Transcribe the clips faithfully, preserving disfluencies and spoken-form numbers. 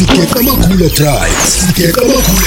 Sigeka Makhula Drive. Sigeka Makhula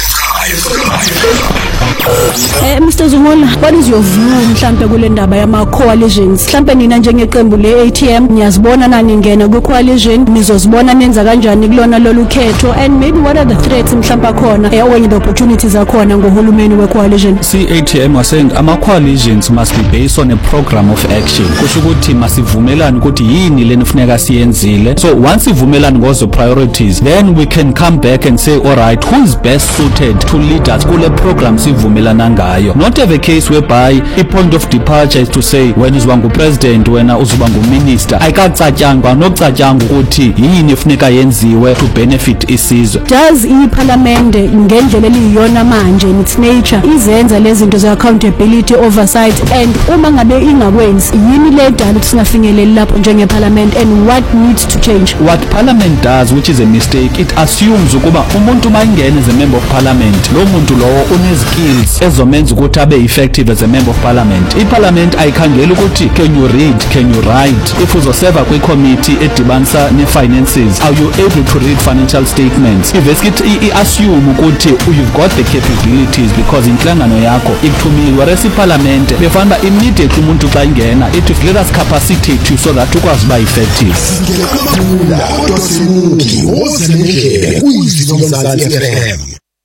Eh Mister Zumula, what is your view mhlambe kule ndaba yama coalitions? Mhlambe nina njengeqembu le A T M niyazibona nani ngena ku coalition, nizozibona nenza kanjani kulona lolu khetho, and maybe what are the threats mhlamba khona eh okwenye the opportunities akhona ngohulumeni we coalition? See, A T M was saying ama coalitions must be based on a program of action. Kusho ukuthi masivumelane ukuthi yini lenifuneka siyenzile. So once ivumelane ngozo priorities, then we can come back and say, all right, who is best suited to lead us kule program sivumelana ngayo. Not have a case whereby a point of departure is to say when is wangu president wena uzuba ngu minister. Ayikacatyangwa nokucatyanga ukuthi yini efuneka yenziwe to benefit isizwe. Does iParliament ngendlela eliyona manje in its nature izenza lezi zinto ze accountability oversight, and uma ngabe ingakwenzi yini le dala ukuthi singafinyeleli lapho njenge parliament, and what needs to change? What parliament does, which is a mistake, it assumes ukuba umuntu mayingena as a member of parliament lo muntu lowo une skills ezomenza ukuthi abe effective as a member of parliament. iParliament ayikhangela ukuthi can you read, can you write. If uzoserva kwi committee edibanisa ne finances, are you able to read financial statements? Ivesithi iassume ukuthi you've got the capabilities because inhlangano yakho ikuthumiwe. Whereas iParliament befanda immediately umuntu xa ingena it let us capacitate you so that ukwazi ba effective. Sigeka Makhula kodwa simuki ozenendlebe kuyizilo mzansi F M.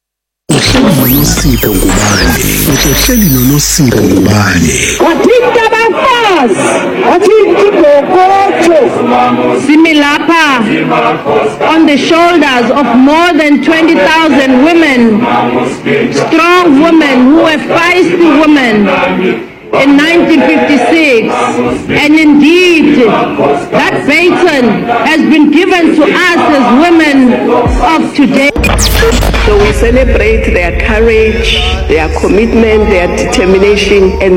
Uhleli nosipho ngubani? Uhleli nonosipho ngubani? Wathinta abafazi, wathinta igogojo. Similapha on the shoulders of more than twenty thousand women, strong women who were feisty women in nineteen fifty-six, and indeed that baton has been given to us as women of today. So we celebrate their courage, their commitment, their determination, and